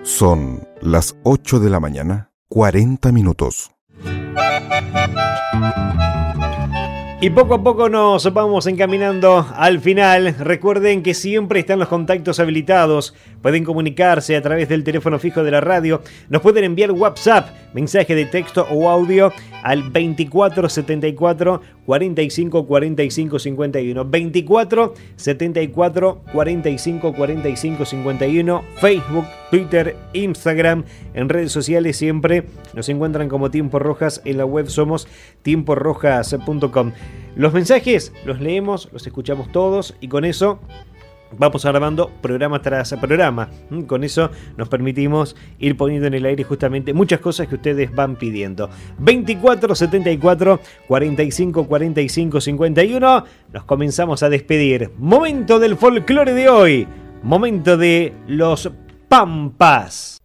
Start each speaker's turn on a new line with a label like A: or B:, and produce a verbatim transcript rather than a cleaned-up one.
A: Son las ocho de la mañana, cuarenta minutos.
B: Y poco a poco nos vamos encaminando al final. Recuerden que siempre están los contactos habilitados. Pueden comunicarse a través del teléfono fijo de la radio. Nos pueden enviar WhatsApp, mensaje de texto o audio al veinticuatro setenta y cuatro cuarenta y cinco cuarenta y cinco cincuenta y uno. veinticuatro setenta y cuatro cuarenta y cinco cuarenta y cinco cincuenta y uno. Facebook, Twitter, Instagram. En redes sociales siempre nos encuentran como Tiempo Rojas. En la web somos tiempo rojas punto com. Los mensajes los leemos, los escuchamos todos y con eso vamos grabando programa tras programa. Con eso nos permitimos ir poniendo en el aire justamente muchas cosas que ustedes van pidiendo. veinticuatro setenta y cuatro cuarenta y cinco cuarenta y cinco cincuenta y uno. Nos comenzamos a despedir. Momento del folclore de hoy. Momento de los Pampas.